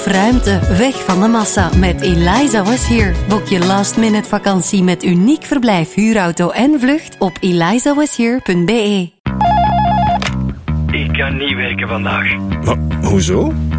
Ruimte, weg van de massa met Eliza Was Here. Boek je last-minute vakantie met uniek verblijf, huurauto en vlucht op elizawashere.be. Ik kan niet werken vandaag. Maar hoezo?